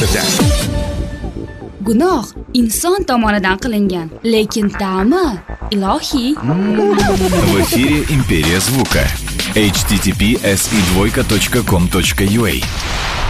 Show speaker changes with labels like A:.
A: efirda.
B: Gunoh inson tomonidan qilingan, lekin ta'mi ilohiy.
A: В эфире «Империя звука». https://2.com.ua